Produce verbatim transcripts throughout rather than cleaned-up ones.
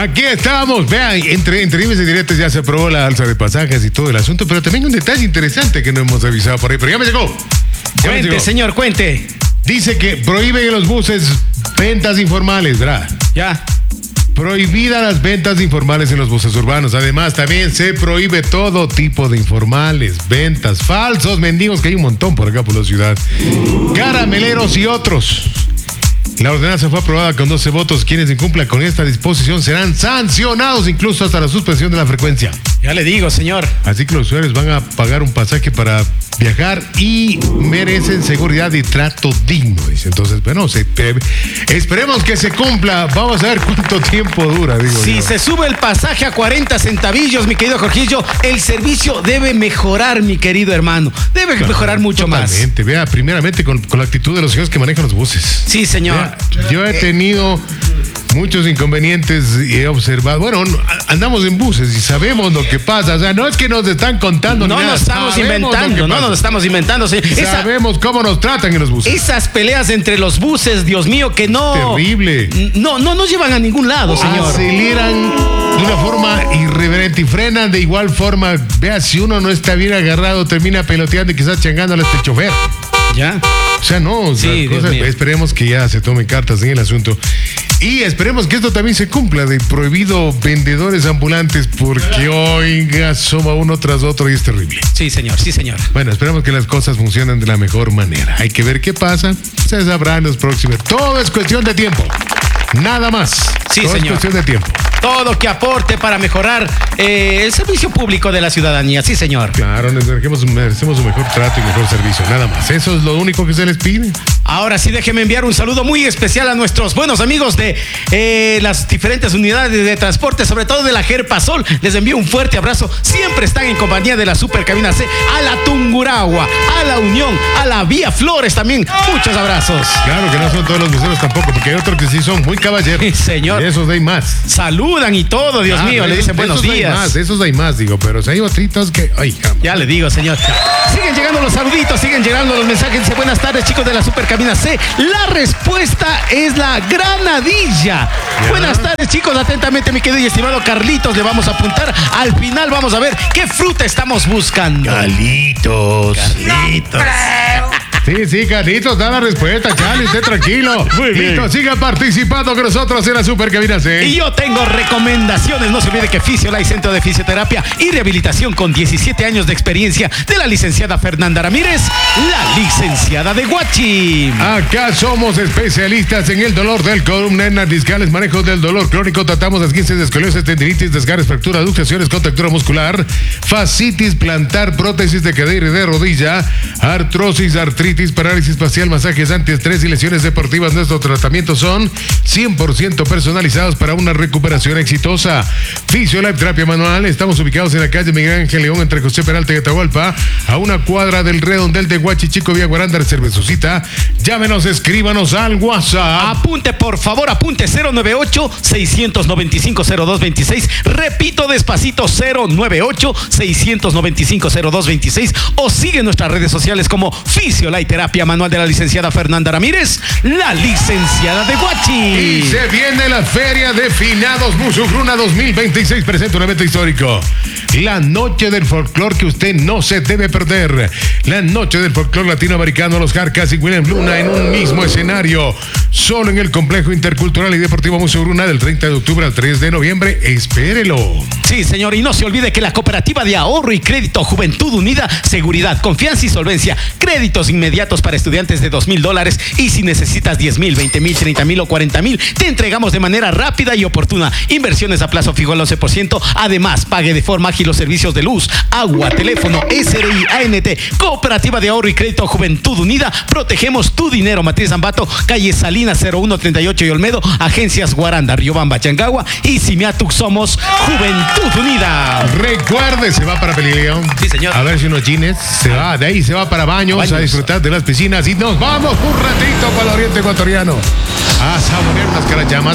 Aquí estamos, vean, entre, entre dimes y directos ya se aprobó la alza de pasajes y todo el asunto, pero también un detalle interesante que no hemos avisado por ahí, pero ya me llegó. Ya cuente, me llegó. Señor, cuente. Dice que prohíben en los buses ventas informales, ¿verdad? Ya. Prohibidas las ventas informales en los buses urbanos. Además, también se prohíbe todo tipo de informales, ventas, falsos mendigos, que hay un montón por acá por la ciudad, carameleros y otros. La ordenanza fue aprobada con doce votos. Quienes incumplan con esta disposición serán sancionados, incluso hasta la suspensión de la frecuencia. Ya le digo, señor. Así que los usuarios van a pagar un pasaje para viajar y merecen seguridad y trato digno, dice. Entonces, bueno, se, eh, esperemos que se cumpla. Vamos a ver cuánto tiempo dura, digo Si yo. se sube el pasaje a cuarenta centavillos, mi querido Jorgillo, el servicio debe mejorar, mi querido hermano. Debe Claro, mejorar mucho totalmente. más. Vea, primeramente con, con la actitud de los señores que manejan los buses. Sí, señor. Vea, yo he tenido muchos inconvenientes y he observado. Bueno, andamos en buses y sabemos lo que pasa. O sea, no es que nos están contando No ni nada. nos estamos Sabemos inventando, lo que no pasa. nos estamos inventando. señor. Esa- Sabemos cómo nos tratan en los buses. esas peleas entre los buses, Dios mío, que no. Terrible. No, no nos llevan a ningún lado, señor. Aceleran de una forma irreverente y frenan de igual forma. Vea, si uno no está bien agarrado, termina peloteando y quizás changándole a este chofer. Ya. O sea, no, o sea, Sí, Dios cosas- mío. esperemos que ya se tomen cartas en el asunto. Y esperemos que esto también se cumpla de prohibido vendedores ambulantes, porque oiga, asoma uno tras otro y es terrible. Sí, señor, sí, señor. Bueno, esperemos que las cosas funcionen de la mejor manera. Hay que ver qué pasa. Se sabrá en los próximos. Todo es cuestión de tiempo. Nada más. Sí, Todo señor. es cuestión de tiempo. Todo que aporte para mejorar eh, el servicio público de la ciudadanía. Sí, señor. Claro, nos merecemos, merecemos un mejor trato y mejor servicio. Nada más. Eso es lo único que se les pide. Ahora sí, déjeme enviar un saludo muy especial a nuestros buenos amigos de eh, las diferentes unidades de transporte, sobre todo de la Gerpasol. Les envío un fuerte abrazo. Siempre están en compañía de la Super Cabina C, a la Tungurahua, a la Unión, a la Vía Flores también. Muchos abrazos. Claro que no son todos los buceros tampoco, porque hay otros que sí son muy caballeros. Sí, señor. Y esos hay más. Saludan y todo, Dios Claro, mío. Le esos- dicen buenos esos Hay días. más, esos hay más, digo, pero si hay otritos que. Ay, jamás. Ya le digo, señor. Siguen llegando los saluditos, siguen llegando los mensajes. Dice, buenas tardes, chicos de la Super Cabina C. La respuesta es la granadilla. Ya. Buenas tardes, chicos. Atentamente, mi querido y estimado Carlitos. Le vamos a apuntar. Al final vamos a ver qué fruta estamos buscando. Carlitos. Carlitos. Sí, sí, Carlitos, da la respuesta, Charlie, esté tranquilo. Muy bien. Listo, siga participando con nosotros en la Super Cabina C. Y yo tengo recomendaciones. No se olvide que Fisiolay, Centro de Fisioterapia y Rehabilitación con diecisiete años de experiencia de la licenciada Fernanda Ramírez, la licenciada de Guachi. Acá somos especialistas en el dolor del columna, hernias discales, manejo del dolor crónico. Tratamos las quince de escoliosis, tendinitis, desgarres, fracturas, luxaciones, contractura muscular, fascitis plantar, prótesis de cadera y de rodilla, artrosis, artritis, parálisis facial, masajes antiestrés y lesiones deportivas. Nuestros tratamientos son cien por ciento personalizados para una recuperación exitosa. Fisiolife Terapia Manual. Estamos ubicados en la calle Miguel Ángel León, entre José Peralta y Atahualpa, a una cuadra del Redondel de Huachichico, Vía Guaranda. Reserve su cita. Llámenos, escríbanos al WhatsApp. Apunte, por favor, apunte cero nueve ocho, seis nueve cinco, cero dos dos seis. Repito despacito, cero nueve ocho, seis nueve cinco, cero dos dos seis. O sigue nuestras redes sociales como Fisiolay Terapia Manual de la licenciada Fernanda Ramírez, la licenciada de Y Guachi. se viene la Feria de Finados Musugruna dos mil veintiséis. Presenta un evento histórico. La noche del folclor que usted no se debe perder. La noche del folclor latinoamericano, los Jarcas y William Luna en un mismo escenario. Solo en el Complejo Intercultural y Deportivo Musugruna del treinta de octubre al tres de noviembre. Espérelo. Sí, señor, y no se olvide que la Cooperativa de Ahorro y Crédito Juventud Unida, seguridad, confianza y solvencia, créditos inmediatos para estudiantes de dos mil dólares, y si necesitas diez mil, veinte mil, treinta mil o cuarenta mil, te entregamos de manera rápida y oportuna. Inversiones a plazo fijo al once por ciento. Además, pague de forma ágil los servicios de luz, agua, teléfono, S R I, A N T. Cooperativa de Ahorro y Crédito Juventud Unida, protegemos tu dinero. Matriz Zambato, calle Salinas cero uno treinta y ocho y Olmedo, agencias Guaranda, Riobamba, Changagua y Simiatuk. Somos Juventud Unida. Recuerde, se va para Pelileón. Sí, señor. A ver si unos jeans. Se va, de ahí se va para baños, Baños. a disfrutar de las piscinas. Y nos vamos un ratito para el oriente ecuatoriano a saborear unas carachamas.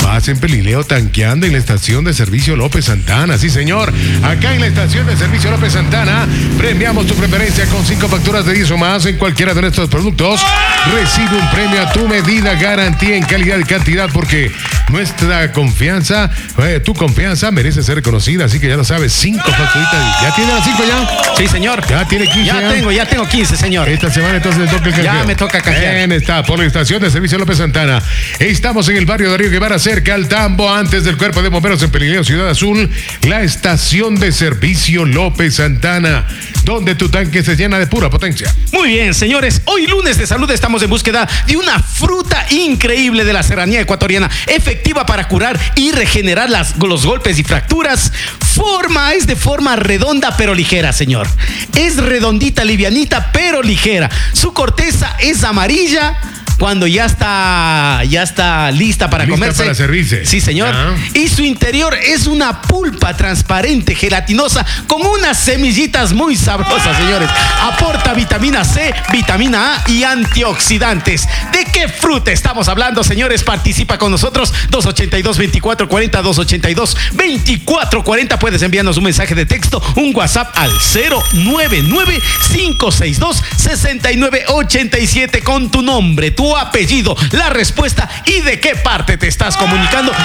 Vas en Pelileo tanqueando en la estación de servicio López Santana. Sí, señor. Acá en la estación de servicio López Santana premiamos tu preferencia con cinco facturas de diez o más en cualquiera de nuestros productos. Recibe un premio a tu medida, garantía en calidad y cantidad, porque nuestra confianza, eh, tu confianza merece ser reconocida. Así que ya lo sabes, cinco facturitas. ¿Ya tiene las cinco ya? Sí, señor. Ya tiene quince. Ya, ya tengo, ya tengo quince, señor. Esta semana entonces le toca el canjeo. Ya me toca canjear. Bien, está por la estación de servicio López Santana. Estamos en el barrio de Río Guevara, cerca al Tambo, antes del Cuerpo de Bomberos en Pelileo, Ciudad Azul. La estación de servicio López Santana, donde tu tanque se llena de pura potencia. Muy bien, señores. Hoy lunes de salud estamos en búsqueda de una fruta increíble de la serranía ecuatoriana, efectiva para curar y regenerar las, los golpes y fracturas. Forma es de forma redonda pero ligera, señor. Es redondita, livianita pero ligera. Su corteza es amarilla cuando ya está ya está lista para Lista comerse. para servirse. Sí, señor. Ya. Y su interior es una pulpa transparente, gelatinosa, con unas semillitas muy sabrosas, señores. Aporta vitamina C, vitamina A y antioxidantes. ¿De qué fruta estamos hablando, señores? Participa con nosotros. dos ochenta y dos, veinticuatro cuarenta, dos ochenta y dos, veinticuatro cuarenta. Puedes enviarnos un mensaje de texto, un WhatsApp al cero nueve nueve, cinco seis dos, seis nueve ocho siete con tu nombre, tu apellido, la respuesta y de qué parte te estás comunicando.